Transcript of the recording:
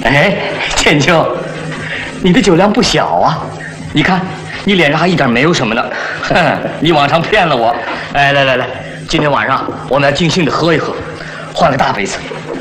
哎，千秋，你的酒量不小啊！你看，你脸上还一点没有什么呢。哼，你往上骗了我。哎，来，今天晚上我们要尽兴的喝一喝，换个大杯子。